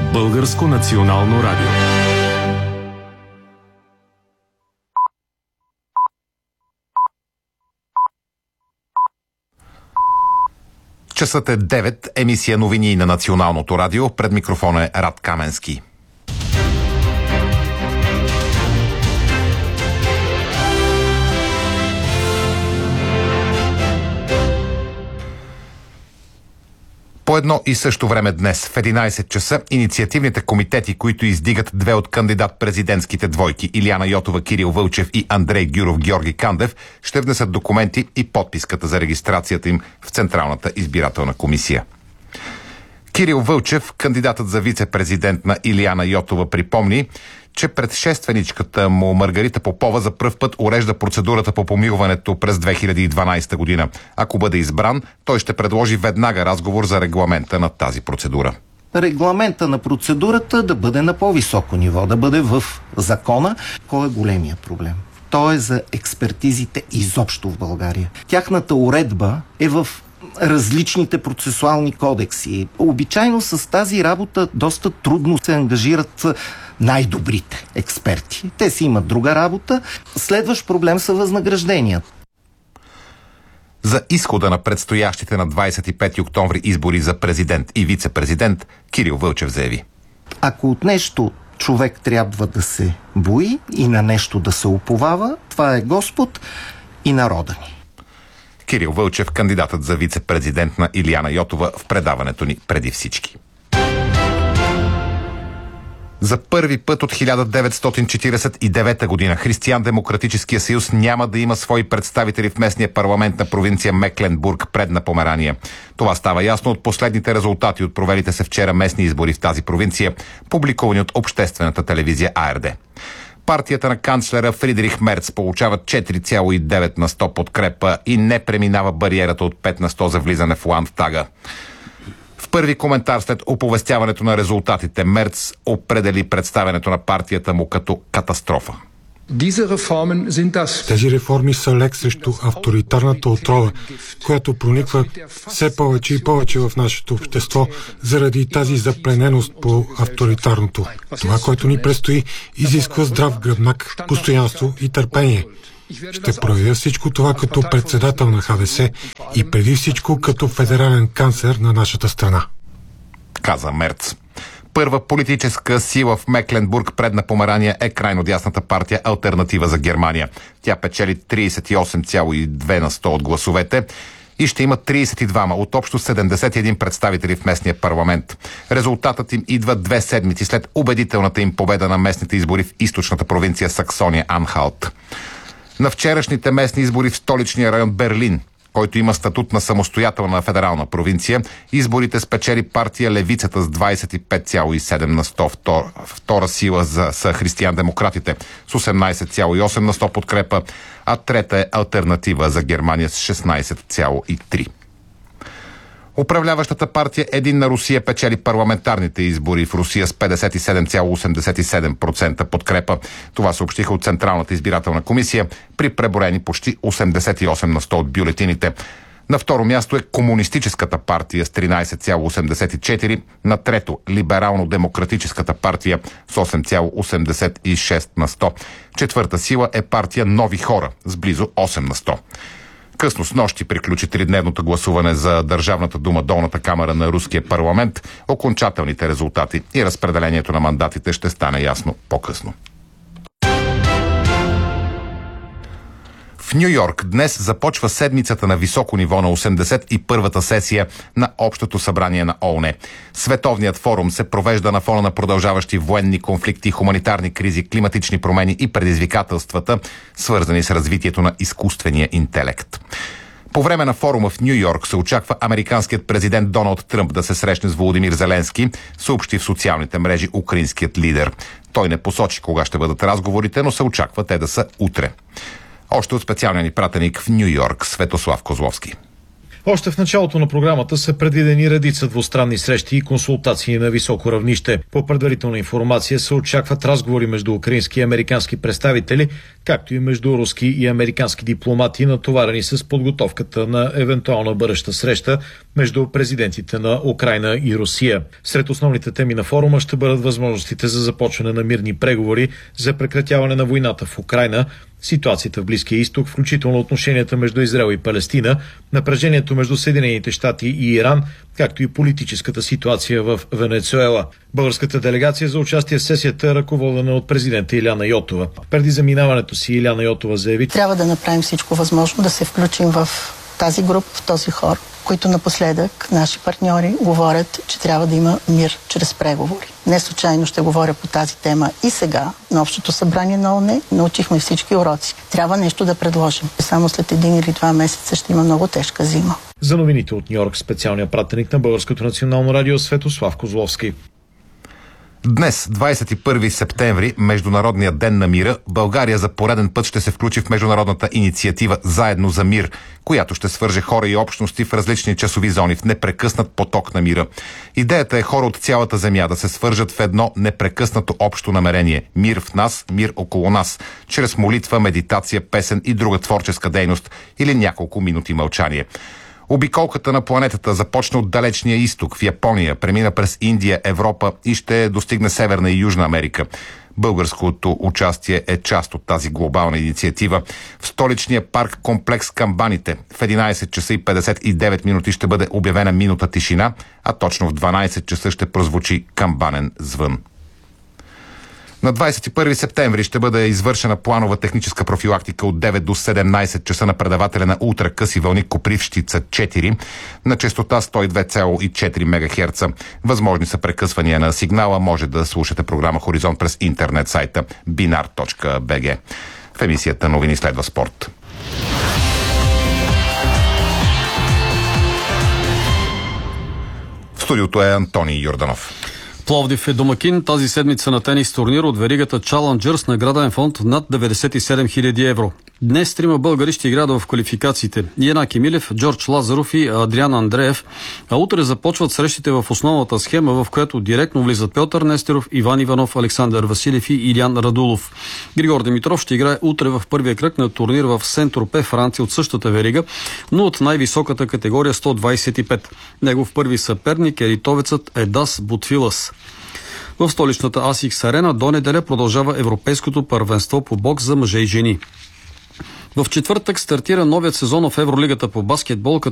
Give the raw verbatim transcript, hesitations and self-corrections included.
Българско национално радио. Часът е девет, емисия новини на Националното радио. Пред микрофона е Рад Каменски. По едно и също време днес, в единайсет часа, инициативните комитети, които издигат две от кандидат-президентските двойки, Илияна Йотова, Кирил Вълчев и Андрей Гюров, Георги Кандев, ще внесат документи и подписката за регистрацията им в Централната избирателна комисия. Кирил Вълчев, кандидатът за вице-президент на Илияна Йотова, припомни, че предшественичката му Маргарита Попова за пръв път урежда процедурата по помилването през две хиляди и дванайсета година. Ако бъде избран, той ще предложи веднага разговор за регламента на тази процедура. Регламента на процедурата да бъде на по-високо ниво, да бъде в закона. Кой е големия проблем? Той е за експертизите изобщо в България. Тяхната уредба е в различните процесуални кодекси. Обичайно с тази работа доста трудно се ангажират най-добрите експерти. Те си имат друга работа. Следващ проблем са възнагражденията. За изхода на предстоящите на двайсет и пети октомври избори за президент и вице-президент, Кирил Вълчев заяви: ако от нещо човек трябва да се бои и на нещо да се уповава, това е Господ и народа ни. Кирил Вълчев, кандидатът за вице-президент на Илияна Йотова, в предаването ни преди всички. За първи път от хиляда деветстотин четирийсет и девета година Християн-демократическия съюз няма да има свои представители в местния парламент на провинция Мекленбург, Предна Померания. Това става ясно от последните резултати от провелите се вчера местни избори в тази провинция, публикувани от обществената телевизия А Р Д. Партията на канцлера Фридрих Мерц получава четири цяло и девет на сто подкрепа и не преминава бариерата от пет на сто за влизане в Ландтага. В първи коментар след оповестяването на резултатите, Мерц определи представянето на партията му като катастрофа. Тези реформи са лек срещу авторитарната отрова, която прониква все повече и повече в нашето общество заради тази заплененост по авторитарното. Това, което ни предстои, изисква здрав гръбнак, постоянство и търпение. Ще проявя всичко това като председател на Х В С и преди всичко като федерален канцлер на нашата страна, каза Мерц. Първа политическа сила в Мекленбург, Предна Померания, е крайно дясната партия Алтернатива за Германия. Тя печели трийсет и осем цяло и две на сто от гласовете и ще има трийсет и два от общо седемдесет и един представители в местния парламент. Резултатът им идва две седмици след убедителната им победа на местните избори в източната провинция Саксония-Анхалт. На вчерашните местни избори в столичния район Берлин, който има статут на самостоятелна федерална провинция, изборите спечели партия Левицата с двайсет и пет цяло и седем на сто, втор, втора сила за, са християн-демократите с осемнайсет цяло и осем на сто подкрепа, а трета е Алтернатива за Германия с шестнайсет цяло и три. Управляващата партия Единна Русия печели парламентарните избори в Русия с петдесет и седем цяло осемдесет и седем процента подкрепа. Това съобщиха от Централната избирателна комисия при преброени почти осемдесет и осем на сто от бюлетините. На второ място е Комунистическата партия с тринайсет цяло осемдесет и четири, на трето Либерално-демократическата партия с осем цяло осемдесет и шест на сто. Четвърта сила е партия Нови хора с близо осем на сто. Късно с нощи приключи тридневното гласуване за Държавната дума, долната камара на руския парламент. Окончателните резултати и разпределението на мандатите ще стане ясно по-късно. В Ню Йорк днес започва седмицата на високо ниво на осемдесет и първата сесия на Общото събрание на О О Н. Световният форум се провежда на фона на продължаващи военни конфликти, хуманитарни кризи, климатични промени и предизвикателствата, свързани с развитието на изкуствения интелект. По време на форума в Ню Йорк се очаква американският президент Доналд Тръмп да се срещне с Володимир Зеленски, съобщи в социалните мрежи украинският лидер. Той не посочи кога ще бъдат разговорите, но се очаква те да са утре. Още от специалния ни пратеник в Ню Йорк Светослав Козловски. Още в началото на програмата са предвидени редица двустранни срещи и консултации на високо равнище. По предварителна информация се очакват разговори между украински и американски представители, както и между руски и американски дипломати, натоварени с подготовката на евентуална бъдеща среща между президентите на Украйна и Русия. Сред основните теми на форума ще бъдат възможностите за започване на мирни преговори за прекратяване на войната в Украйна, ситуацията в Близкия изток, включително отношенията между Израел и Палестина, напрежението между Съединените щати и Иран, както и политическата ситуация в Венецуела. Българската делегация за участие в сесията е ръководена от президента Илияна Йотова. Преди заминаването си Илияна Йотова заяви: трябва да направим всичко възможно да се включим в тази група, в този хор, които напоследък наши партньори говорят, че трябва да има мир чрез преговори. Не случайно ще говоря по тази тема и сега на Общото събрание на ООН. Научихме всички уроци. Трябва нещо да предложим. Само след един или два месеца ще има много тежка зима. За новините от Ню-Йорк, специалният пратеник на Българското национално радио Светослав Козловски. Днес, двадесет и първи септември, Международният ден на мира, България за пореден път ще се включи в международната инициатива "Заедно за мир", която ще свърже хора и общности в различни часови зони в непрекъснат поток на мира. Идеята е хора от цялата земя да се свържат в едно непрекъснато общо намерение – мир в нас, мир около нас, чрез молитва, медитация, песен и друга творческа дейност или няколко минути мълчание. Обиколката на планетата започна от далечния изток, в Япония, премина през Индия, Европа и ще достигне Северна и Южна Америка. Българското участие е част от тази глобална инициатива. В столичния парк комплекс Камбаните в единадесет часа и петдесет и девет минути ще бъде обявена минута тишина, а точно в дванадесет часа ще прозвучи камбанен звън. На двадесет и първи септември ще бъде извършена планова техническа профилактика от девет до седемнадесет часа на предавателя на ултракъси вълни Копривщица четири на честота сто и две цяло и четири мегахерца. Възможни са прекъсвания на сигнала. Може да слушате програма Хоризонт през интернет сайта биnar точка би джи. В емисията новини следва спорт. В студиото е Антоний Йорданов. Пловдив е домакин тази седмица на тенис турнир от веригата Challenger с награден фонд над деветдесет и седем хиляди евро. Днес трима българи ще играят в квалификациите. Янаки Милев, Джордж Лазаров и Адриан Андреев. А утре започват срещите в основната схема, в която директно влизат Пьотър Нестеров, Иван Иванов, Александър Василев и Илиян Радулов. Григор Димитров ще играе утре в първия кръг на турнир в Сен-Тропе, Франция, от същата верига, но от най-високата категория сто двадесет и пет. Негов първи съперник е литовецът Едас Бутфилас. В столичната Асикс Арена до неделя продължава Европейското първенство по бокс за мъже и жени. В четвъртък стартира новият сезон в Евролигата по баскетбол,